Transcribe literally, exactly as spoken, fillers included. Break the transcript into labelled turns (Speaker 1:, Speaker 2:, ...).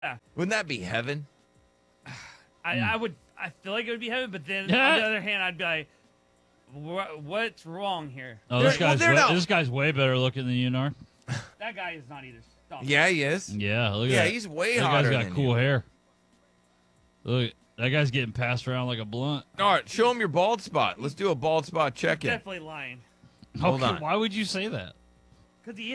Speaker 1: Yeah.
Speaker 2: Wouldn't that be heaven?
Speaker 1: I,
Speaker 3: Mm.
Speaker 1: I would. I feel like it would be heaven, but then
Speaker 3: Yeah.
Speaker 1: on the other hand, I'd be like, what, what's wrong here?
Speaker 3: Oh, this
Speaker 2: They're- well,
Speaker 3: guy's
Speaker 2: they're
Speaker 3: way,
Speaker 2: not-
Speaker 3: this guy's way better looking than you, Narc.
Speaker 1: That guy is not either. Stop.
Speaker 2: Yeah, he is.
Speaker 3: Yeah, look at
Speaker 2: Yeah,
Speaker 3: that.
Speaker 2: he's way
Speaker 3: that
Speaker 2: hotter
Speaker 3: guy's got
Speaker 2: than
Speaker 3: cool
Speaker 2: you.
Speaker 3: hair. Look, that guy's getting passed around like a blunt.
Speaker 2: All right, show him your bald spot. Let's do a bald spot check-in.
Speaker 1: Definitely lying.
Speaker 2: Hold
Speaker 3: Okay,
Speaker 2: on.
Speaker 3: why would you say that?
Speaker 1: Because he